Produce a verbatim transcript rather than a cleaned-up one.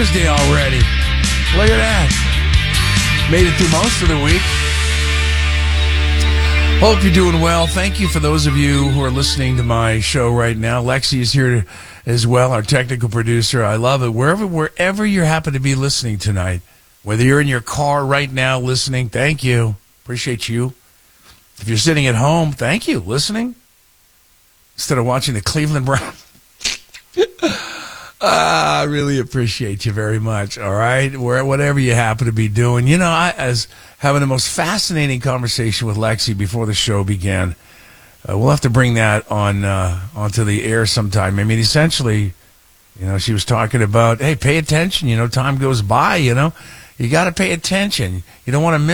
Thursday already. Look at that. Made it through most of the week. Hope you're doing well. Thank you for those of you who are listening to my show right now. Lexi is here as well, our technical producer. I love it. Wherever, wherever you happen to be listening tonight, whether you're in your car right now listening, thank you. Appreciate you. If you're sitting at home, thank you. Listening instead of watching the Cleveland Browns. I really appreciate you very much, all right? Where, whatever you happen to be doing. You know, I was having the most fascinating conversation with Lexi before the show began. Uh, we'll have to bring that on uh, onto the air sometime. I mean, essentially, you know, she was talking about, hey, pay attention. You know, time goes by, you know. You got to pay attention. You don't want to miss